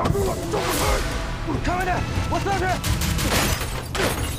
卡住了，走不开！ 看慢点，我上去。